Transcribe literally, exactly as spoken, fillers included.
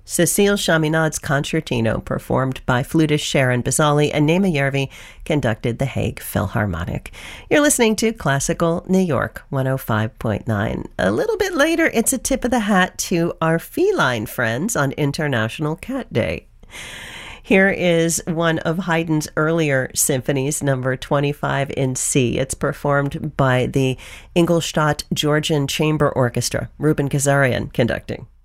Cécile Chaminade's concertino, performed by flutist Sharon Bazali and Nema Järvi, conducted the Hague Philharmonic. You're listening to Classical New York one oh five point nine. A little bit later, it's a tip of the hat to our feline friends on International Cat Day. Here is one of Haydn's earlier symphonies, number twenty-five in C. It's performed by the Ingolstadt Georgian Chamber Orchestra, Ruben Kazarian conducting.